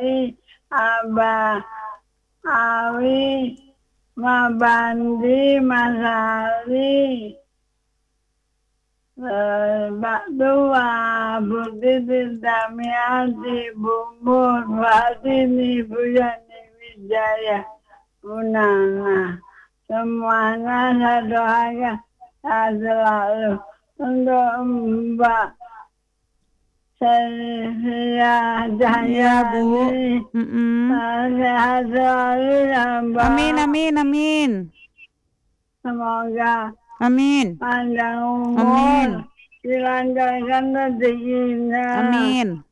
Ari, Abah, Awi, Mabandi, Mas Ali, Mbak Tua, Bu Titin, Damiati, Bu Mur, Mbak Tini, Bu Yani Wijaya, Bu Nana. Semuanya saya doakan selalu untuk Mbak Sylvia Iya, Bu. Jayani. Mm-mm. Sehat selalu ya Mbak. Amin, amin, amin. Semoga Amin. panjang Amin. umur, dilancarkan rezekinya. Amin.